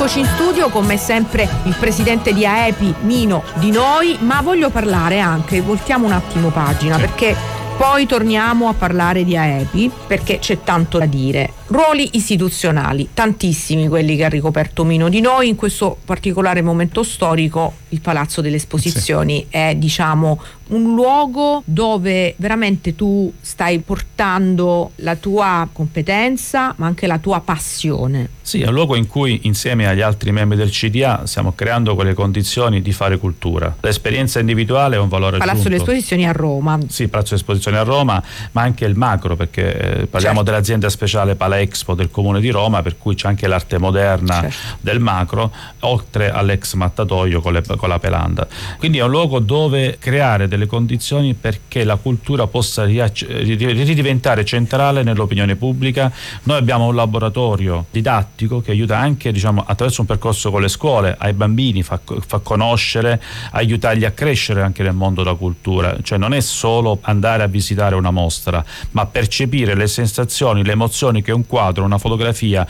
Eccoci in studio, con me sempre il presidente di AEPI, Mino Di Noi, ma voglio parlare anche, voltiamo un attimo pagina, perché poi torniamo a parlare di AEPI, perché c'è tanto da dire. Ruoli istituzionali, tantissimi quelli che ha ricoperto Mino Di Noi. In questo particolare momento storico il Palazzo delle Esposizioni è, diciamo, un luogo dove veramente tu stai portando la tua competenza, ma anche la tua passione. Sì, è un luogo in cui insieme agli altri membri del CDA stiamo creando quelle condizioni di fare cultura. L'esperienza individuale è un valore aggiunto. Palazzo delle Esposizioni a Roma. Sì, Palazzo delle Esposizioni a Roma, ma anche il macro, perché parliamo dell'azienda speciale Palexpo del Comune di Roma, per cui c'è anche l'arte moderna del macro, oltre all'ex mattatoio con la Pelanda. Quindi è un luogo dove creare delle condizioni perché la cultura possa ridiventare centrale nell'opinione pubblica. Noi abbiamo un laboratorio didattico che aiuta anche, diciamo, attraverso un percorso con le scuole ai bambini, fa conoscere, aiutarli a crescere anche nel mondo della cultura. Cioè non è solo andare a visitare una mostra, ma percepire le sensazioni, le emozioni che un quadro, una fotografia,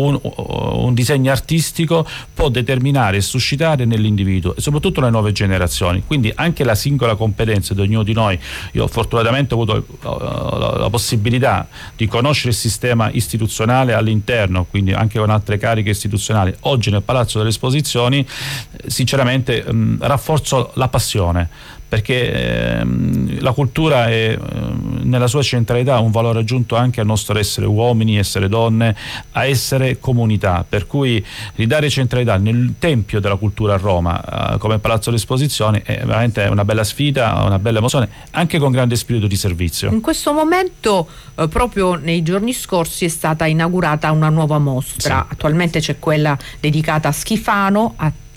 un disegno artistico può determinare e suscitare nell'individuo, e soprattutto nelle nuove generazioni. Quindi anche la singola competenza di ognuno di noi. Io fortunatamente ho avuto la possibilità di conoscere il sistema istituzionale all'interno, quindi anche con altre cariche istituzionali. Oggi nel Palazzo delle Esposizioni sinceramente rafforzo la passione, perché la cultura è nella sua centralità un valore aggiunto anche al nostro essere uomini, essere donne, a essere comunità, per cui ridare centralità nel tempio della cultura a Roma come Palazzo delle Esposizioni è veramente una bella sfida, una bella emozione, anche con grande spirito di servizio. In questo momento proprio nei giorni scorsi è stata inaugurata una nuova mostra. Attualmente c'è quella dedicata a Schifano, a